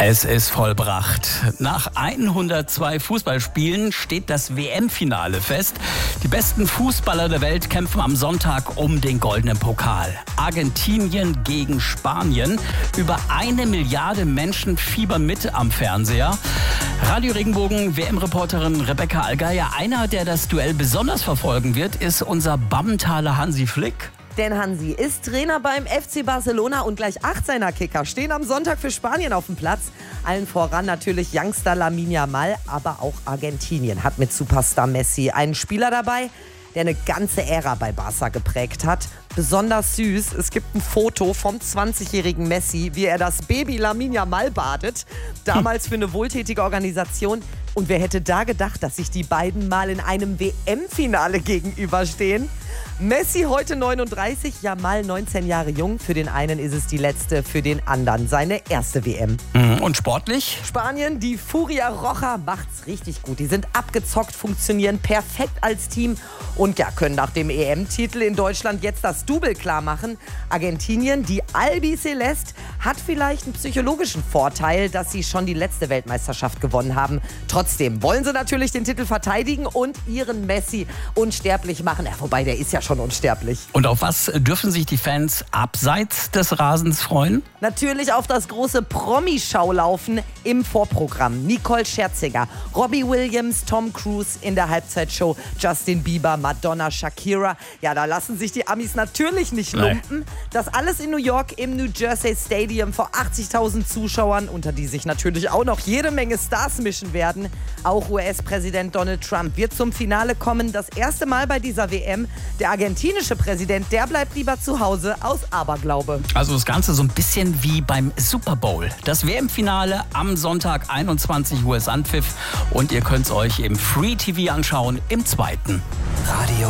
Es ist vollbracht. Nach 102 Fußballspielen steht das WM-Finale fest. Die besten Fußballer der Welt kämpfen am Sonntag um den goldenen Pokal. Argentinien gegen Spanien. Über 1 Milliarde Menschen fiebern mit am Fernseher. Radio Regenbogen WM-Reporterin Rebecca Allgeier. Einer, der das Duell besonders verfolgen wird, ist unser Bammentaler Hansi Flick. Denn Hansi ist Trainer beim FC Barcelona und gleich 8 seiner Kicker stehen am Sonntag für Spanien auf dem Platz. Allen voran natürlich Youngster Lamine Yamal, aber auch Argentinien hat mit Superstar Messi einen Spieler dabei, der eine ganze Ära bei Barca geprägt hat. Besonders süß, es gibt ein Foto vom 20-jährigen Messi, wie er das Baby Lamine Yamal badet. Damals für eine wohltätige Organisation. Und wer hätte da gedacht, dass sich die beiden mal in einem WM-Finale gegenüberstehen? Messi heute 39, Yamal 19 Jahre jung. Für den einen ist es die letzte, für den anderen seine erste WM. Und sportlich? Spanien, die Furia Roja macht's richtig gut. Die sind abgezockt, funktionieren perfekt als Team und ja, können nach dem EM-Titel in Deutschland jetzt das Double klar machen. Argentinien, die Albiceleste, hat vielleicht einen psychologischen Vorteil, dass sie schon die letzte Weltmeisterschaft gewonnen haben. Trotzdem wollen sie natürlich den Titel verteidigen und ihren Messi unsterblich machen. Ja, wobei, der ist ja schon unsterblich. Und auf was dürfen sich die Fans abseits des Rasens freuen? Natürlich auf das große Promi-Schaulaufen im Vorprogramm. Nicole Scherzinger, Robbie Williams, Tom Cruise in der Halbzeitshow, Justin Bieber, Madonna, Shakira. Ja, da lassen sich die Amis natürlich nicht lumpen. Das alles in New York im New Jersey Stadium vor 80.000 Zuschauern, unter die sich natürlich auch noch jede Menge Stars mischen werden. Auch US-Präsident Donald Trump wird zum Finale kommen. Das erste Mal bei dieser WM. Der argentinische Präsident, der bleibt lieber zu Hause aus Aberglaube. Also das Ganze so ein bisschen wie beim Super Bowl. Das WM-Finale am Sonntag 21 Uhr ist Anpfiff und ihr könnt es euch im Free TV anschauen im 2. Radio